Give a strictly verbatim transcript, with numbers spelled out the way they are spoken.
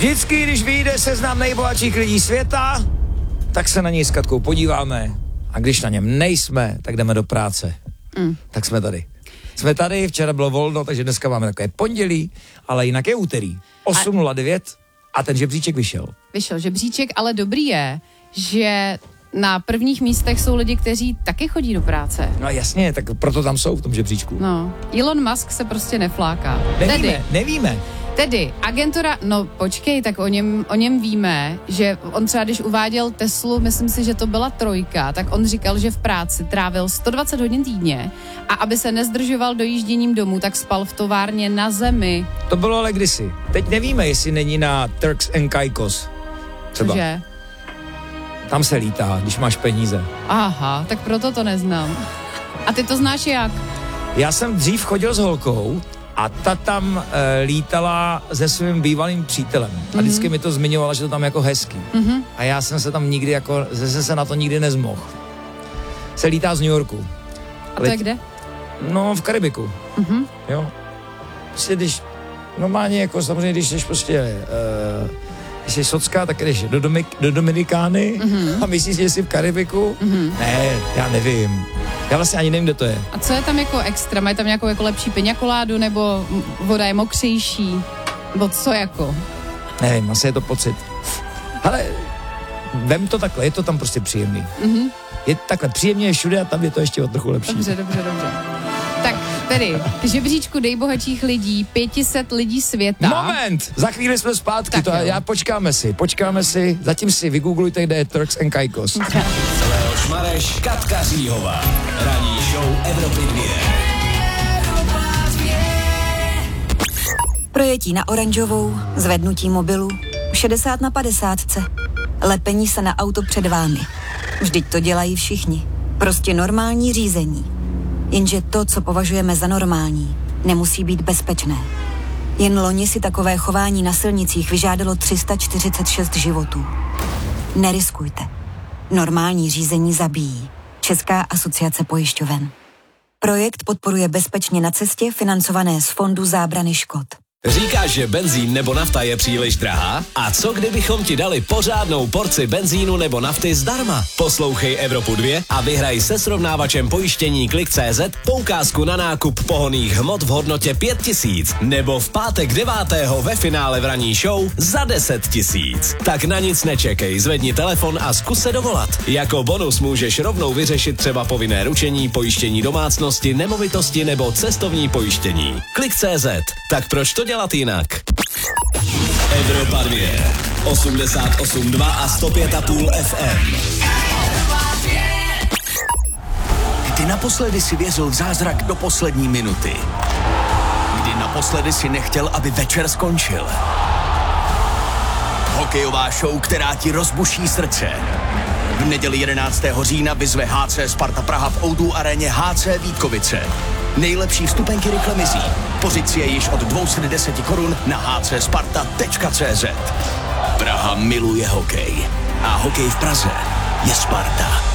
Vždycky, když vyjde seznam nejbohatších lidí světa, tak se na něj s Katkou podíváme a když na něm nejsme, tak jdeme do práce. Mm. Tak jsme tady. Jsme tady, včera bylo volno, takže dneska máme takové pondělí, ale jinak je úterý. osm nula devět a ten žebříček vyšel. Vyšel žebříček, ale dobrý je, že na prvních místech jsou lidi, kteří taky chodí do práce. No jasně, tak proto tam jsou v tom žebříčku. No, Elon Musk se prostě nefláká. Nevíme, Tedy, nevíme. Tedy, agentura, no počkej, tak o něm, o něm víme, že on třeba, když uváděl Teslu, myslím si, že to byla trojka, tak on říkal, že v práci trávil sto dvacet hodin týdně a aby se nezdržoval dojížděním domů, tak spal v továrně na zemi. To bylo ale kdysi. Teď nevíme, jestli není na Turks and Caicos. Třeba. Cože? Tam se lítá, když máš peníze. Aha, tak proto to neznám. A ty to znáš jak? Já jsem dřív chodil s holkou a ta tam e, lítala se svým bývalým přítelem. Mm-hmm. A vždycky mi to zmiňovala, že to tam jako hezký. Mm-hmm. A já jsem se tam nikdy jako, zase se na to nikdy nezmohl. Se lítá z New Yorku. A to je kde? No, v Karibiku. Mm-hmm. Jo. Prostě když, normálně jako samozřejmě, když jsi prostě, e, když jsi socká, tak jdeš do, Domik, do Dominikány mm-hmm. a myslíš, že jsi v Karibiku? Mm-hmm. Ne, já nevím. Já vlastně ani nevím, kde to je. A co je tam jako extra? Mají tam nějakou jako lepší piňakoládu, nebo voda je mokřejší? Nebo co jako? Nevím, asi je to pocit. Ale vem to takhle, je to tam prostě příjemný. Mm-hmm. Je takhle příjemně je všude a tam je to ještě o trochu lepší. Dobře, dobře, dobře. Tak tedy, k žebříčku nejbohatších lidí, pět set lidí světa. Moment! Za chvíli jsme zpátky, tak to jo. já počkáme si, počkáme si, zatím si vygooglujte, kde je Turks and Caicos. Leoš Mareš, Katka Říhová. Ranní show Evropy dvě. Projetí na oranžovou, zvednutí mobilu, šedesát na padesát. Lepení se na auto před vámi. Vždyť to dělají všichni. Prostě normální řízení. Jenže to, co považujeme za normální, nemusí být bezpečné. Jen loni si takové chování na silnicích vyžádalo tři sta čtyřicet šest životů. Neriskujte. Normální řízení zabíjí. Česká asociace pojišťoven. Projekt podporuje Bezpečně na cestě, financované z Fondu zábrany škod. Říkáš, že benzín nebo nafta je příliš drahá? A co kdybychom ti dali pořádnou porci benzínu nebo nafty zdarma? Poslouchej Evropu dvě a vyhraj se srovnávačem pojištění Klik tečka cé zet poukázku na nákup pohonných hmot v hodnotě pět tisíc nebo v pátek devátého ve finále v ranní show za deset tisíc. Tak na nic nečekej, zvedni telefon a zkus se dovolat. Jako bonus můžeš rovnou vyřešit třeba povinné ručení, pojištění domácnosti, nemovitosti nebo cestovní pojištění. Klik tečka cé zet. Tak proč to dělat jinak? Evropa dvě, osmdesát osm dva a sto pět a půl ef em. Kdy naposledy si věřil v zázrak do poslední minuty? Kdy naposledy si nechtěl, aby večer skončil? Hokejová show, která ti rozbuší srdce. V neděli jedenáctého října vyzve há cé Sparta Praha v O dva aréně há cé Vítkovice. Nejlepší vstupenky rychle mizí. Pořiď si je již od dvě stě deset korun na há cé sparta tečka cé zet. Praha miluje hokej. A hokej v Praze je Sparta.